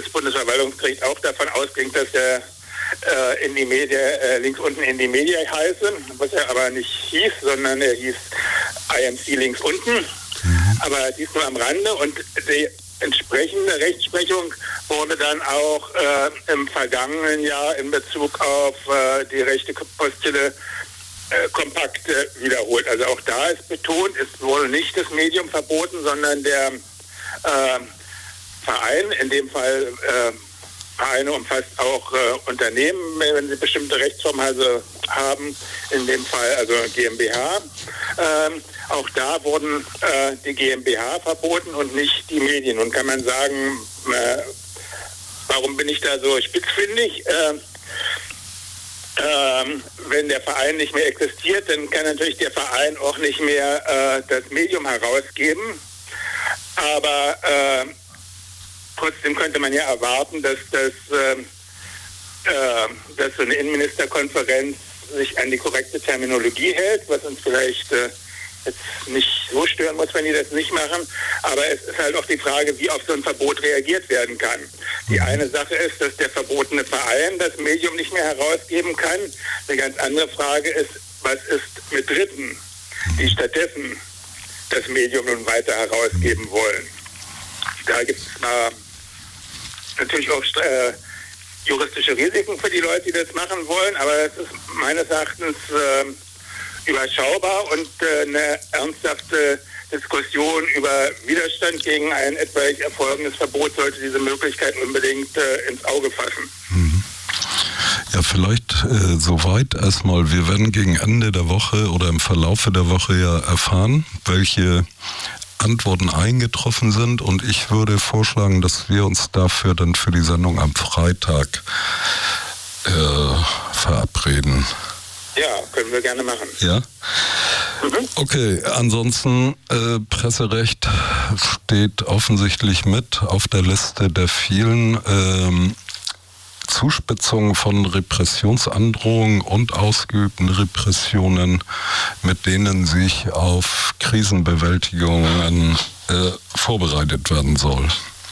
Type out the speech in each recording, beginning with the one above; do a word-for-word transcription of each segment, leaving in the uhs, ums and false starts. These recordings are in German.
das Bundesverwaltungsgericht auch davon ausging, dass der äh, in die Media, äh, links unten in die Media heiße, was er aber nicht hieß, sondern er hieß I M C links unten. Mhm. Aber dies nur am Rande, und die entsprechende Rechtsprechung wurde dann auch äh, im vergangenen Jahr in Bezug auf äh, die rechte Postille äh, kompakt äh, wiederholt. Also auch da ist betont, es wurde nicht das Medium verboten, sondern der äh, Verein, in dem Fall äh, Vereine umfasst auch äh, Unternehmen, wenn sie bestimmte Rechtsformen also haben, in dem Fall also GmbH. Ähm, auch da wurden äh, die GmbH verboten und nicht die Medien. Und kann man sagen, äh, warum bin ich da so spitzfindig? Äh, äh, wenn der Verein nicht mehr existiert, dann kann natürlich der Verein auch nicht mehr äh, das Medium herausgeben. Aber äh, trotzdem könnte man ja erwarten, dass, das, äh, äh, dass so eine Innenministerkonferenz sich an die korrekte Terminologie hält, was uns vielleicht äh, jetzt nicht so stören muss, wenn die das nicht machen. Aber es ist halt auch die Frage, wie auf so ein Verbot reagiert werden kann. Die eine Sache ist, dass der verbotene Verein das Medium nicht mehr herausgeben kann. Eine ganz andere Frage ist, was ist mit Dritten, die stattdessen das Medium nun weiter herausgeben wollen. Da gibt es mal natürlich auch äh, juristische Risiken für die Leute, die das machen wollen, aber es ist meines Erachtens äh, überschaubar, und äh, eine ernsthafte Diskussion über Widerstand gegen ein etwaig erfolgendes Verbot sollte diese Möglichkeit unbedingt äh, ins Auge fassen. Mhm. Ja, vielleicht äh, soweit erstmal. Wir werden gegen Ende der Woche oder im Verlaufe der Woche ja erfahren, welche Antworten eingetroffen sind, und ich würde vorschlagen, dass wir uns dafür dann für die Sendung am Freitag äh, verabreden. Ja, können wir gerne machen. Ja? Mhm. Okay, ansonsten äh, Presserecht steht offensichtlich mit auf der Liste der vielen ähm, Zuspitzungen von Repressionsandrohungen und ausgeübten Repressionen, mit denen sich auf Krisenbewältigungen äh, vorbereitet werden soll.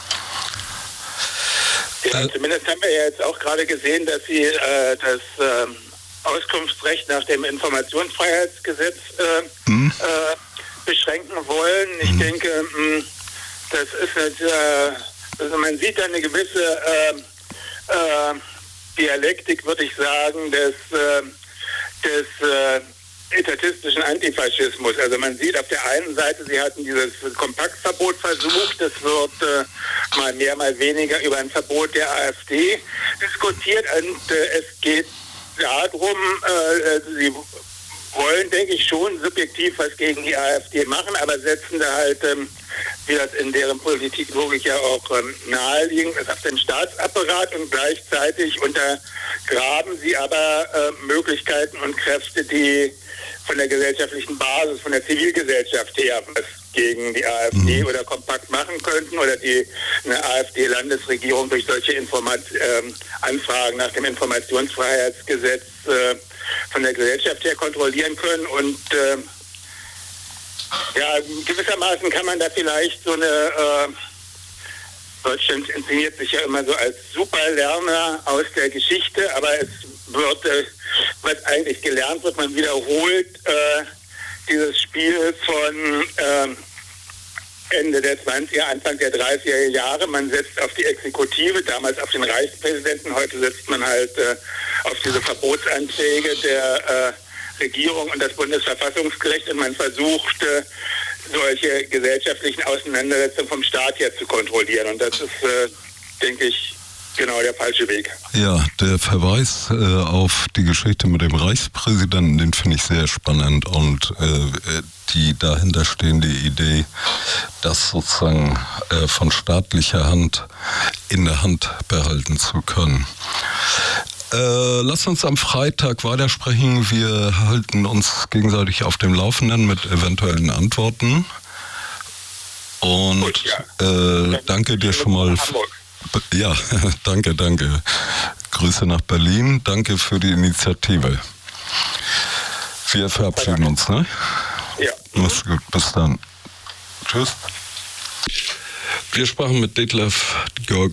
Ja, äh, zumindest haben wir ja jetzt auch gerade gesehen, dass Sie äh, das äh, Auskunftsrecht nach dem Informationsfreiheitsgesetz äh, hm? äh, beschränken wollen. Ich hm. denke, mh, das ist halt, äh, also man sieht da eine gewisse äh, äh, Dialektik, würde ich sagen, des, äh, des äh, etatistischen Antifaschismus. Also man sieht auf der einen Seite, sie hatten dieses Kompaktverbot versucht, es wird äh, mal mehr, mal weniger über ein Verbot der AfD diskutiert, und äh, es geht darum, äh, sie wollen, denke ich, schon subjektiv was gegen die AfD machen, aber setzen da halt, ähm, wie das in deren Politiklogik ja auch ähm, naheliegend ist, auf den Staatsapparat, und gleichzeitig untergraben sie aber äh, Möglichkeiten und Kräfte, die von der gesellschaftlichen Basis, von der Zivilgesellschaft her was gegen die AfD mhm. oder kompakt machen könnten, oder die eine AfD-Landesregierung durch solche Informat ähm, Anfragen nach dem Informationsfreiheitsgesetz äh, von der Gesellschaft her kontrollieren können. Und äh, ja, gewissermaßen kann man da vielleicht so eine, äh, Deutschland inszeniert sich ja immer so als Superlerner aus der Geschichte, aber es wird, äh, was eigentlich gelernt wird, man wiederholt äh, dieses Spiel von äh, Ende der zwanziger, Anfang der dreißiger Jahre. Man setzt auf die Exekutive, damals auf den Reichspräsidenten, heute setzt man halt äh, auf diese Verbotsanträge der äh, Regierung und das Bundesverfassungsgericht, und man versucht, äh, solche gesellschaftlichen Auseinandersetzungen vom Staat her zu kontrollieren. Und das ist, äh, denke ich, genau der falsche Weg. Ja, der Verweis äh, auf die Geschichte mit dem Reichspräsidenten, den finde ich sehr spannend, und äh, die dahinterstehende Idee, das sozusagen äh, von staatlicher Hand in der Hand behalten zu können. Äh, lass uns am Freitag weitersprechen. Wir halten uns gegenseitig auf dem Laufenden mit eventuellen Antworten. Und Gut, ja. äh, danke dir schon mal. Ja, danke, danke. Grüße nach Berlin. Danke für die Initiative. Wir verabschieden uns, ne? Ja. Mach's gut, bis dann. Tschüss. Wir sprachen mit Detlef Georg